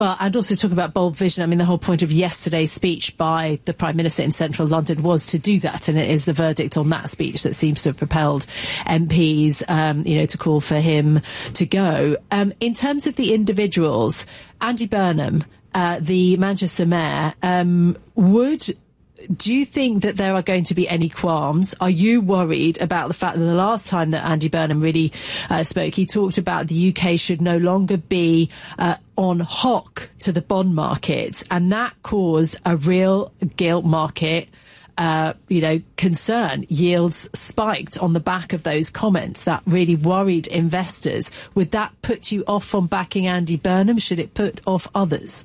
Well, and also talk about bold vision. I mean, the whole point of yesterday's speech by the Prime Minister in central London was to do that. And it is the verdict on that speech that seems to have propelled MPs, to call for him to go. In terms of the individuals, Andy Burnham, the Manchester mayor, do you think that there are going to be any qualms? Are you worried about the fact that the last time that Andy Burnham really spoke, he talked about the UK should no longer be on hock to the bond market, and that caused a real gilt market concern. Yields spiked on the back of those comments. That really worried investors. Would that put you off from backing Andy Burnham? Should it put off others?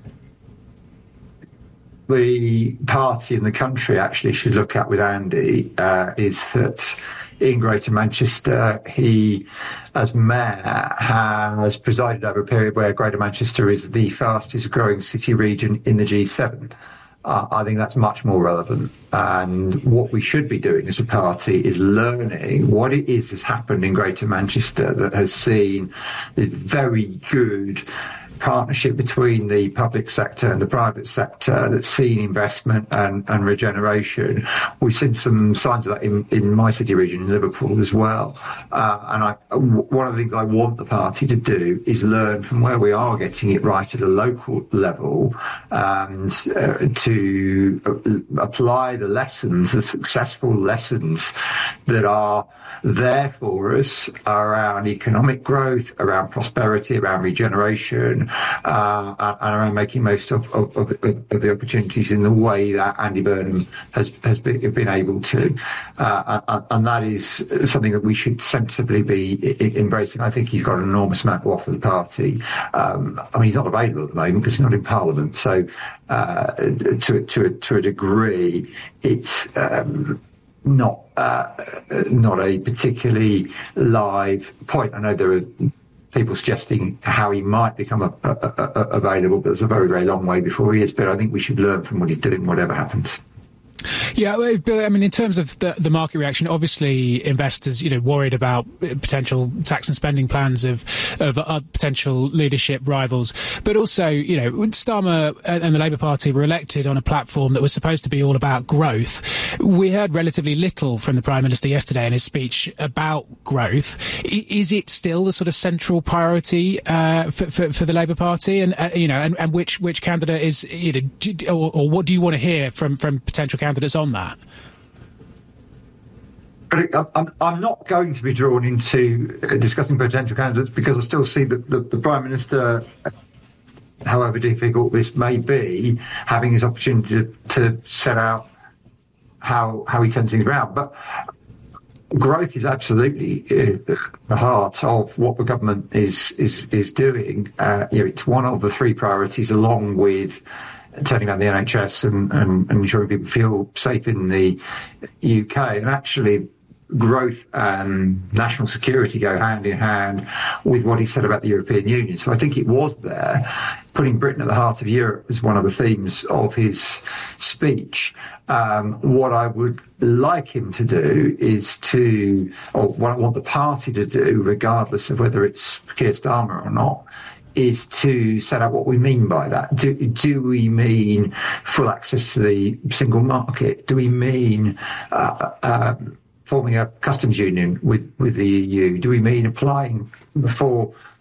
The party in the country actually should look at with Andy is that in Greater Manchester, he, as mayor, has presided over a period where Greater Manchester is the fastest growing city region in the G7. I think that's much more relevant. And what we should be doing as a party is learning what it is that's happened in Greater Manchester that has seen this very good partnership between the public sector and the private sector that's seen investment and regeneration. We've seen some signs of that in my city region, in Liverpool as well. One of the things I want the party to do is learn from where we are getting it right at a local level, and to apply the lessons, the successful lessons that are there for us around economic growth, around prosperity, around regeneration, and around making most of the opportunities in the way that Andy Burnham has been able to. And that is something that we should sensibly be embracing. I think he's got an enormous amount to offer the party. He's not available at the moment because he's not in Parliament. So to a degree, it's not a particularly live point. I know there are people suggesting how he might become available, but there's a very, very long way before he is. But I think we should learn from what he's doing, whatever happens. Yeah, Bill, I mean, in terms of the market reaction, obviously investors, worried about potential tax and spending plans of potential leadership rivals. But also, Starmer and the Labour Party were elected on a platform that was supposed to be all about growth. We heard relatively little from the Prime Minister yesterday in his speech about growth. Is it still the sort of central priority for the Labour Party? And which candidate is, or what do you want to hear from potential candidates on that? I'm not going to be drawn into discussing potential candidates because I still see the Prime Minister, however difficult this may be, having his opportunity to set out how he turns things around. But growth is absolutely the heart of what the government is doing. It's one of the three priorities, along with turning around the NHS and ensuring people feel safe in the UK. And actually, growth and national security go hand in hand with what he said about the European Union. So I think it was there. Putting Britain at the heart of Europe is one of the themes of his speech. What I would like him to do is or what I want the party to do, regardless of whether it's Keir Starmer or not, is to set out what we mean by that. Do we mean full access to the single market? Do we mean forming a customs union with the EU? Do we mean applying for